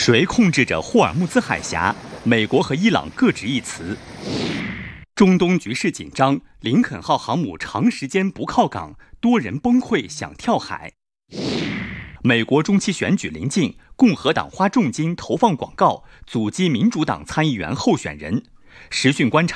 谁控制着霍尔木兹海峡？美国和伊朗各执一词。中东局势紧张，林肯号航母长时间不靠港，多人崩溃想跳海。美国中期选举临近，共和党花重金投放广告，阻击民主党参议员候选人。时讯观察